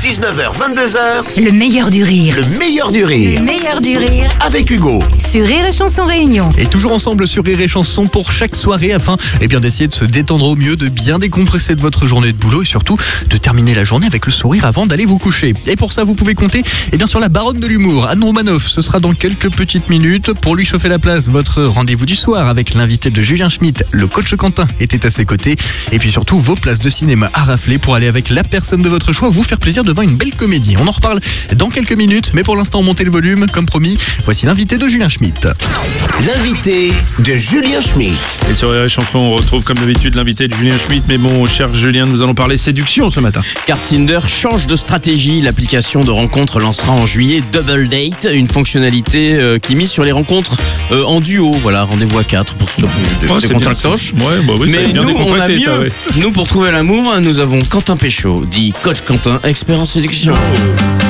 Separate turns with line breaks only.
19h, 22h,
Le meilleur du rire.
le meilleur du rire.
Le meilleur du rire
Avec Hugo.
sur Rire et Chanson Réunion.
Et toujours ensemble sur Rire et Chanson pour chaque soirée afin d'essayer de se détendre au mieux, de bien décompresser de votre journée de boulot et surtout de terminer la journée avec le sourire avant d'aller vous coucher. Et pour ça, vous pouvez compter sur la baronne de l'humour, Anne Romanoff. Ce sera dans quelques petites minutes. Pour lui chauffer la place, votre rendez-vous du soir avec l'invité de Julien Schmitt, le coach Quentin, était à ses côtés. Et puis surtout, vos places de cinéma à rafler pour aller avec la personne de votre choix, vous faire plaisir devant une belle comédie. On en reparle dans quelques minutes, mais pour l'instant, montez le volume. Comme promis, voici l'invité de Julien Schmitt.
L'invité de Julien Schmitt.
Et sur Rire et Chanson, on retrouve comme d'habitude l'invité de Julien Schmitt. Mais bon, cher Julien, nous allons parler séduction ce matin.
Car Tinder change de stratégie. L'application de rencontre lancera en juillet Double Date, une fonctionnalité qui mise sur les rencontres en duo. Voilà, rendez-vous à 4 pour ce
C'est
des
bien,
contactoches.
Ouais, bah oui, ça
Mais
bien
nous, on a
décontracté,
mieux.
ça, ouais.
Nous, pour trouver l'amour, nous avons Quentin Péchaud, dit coach Quentin, expert en séduction.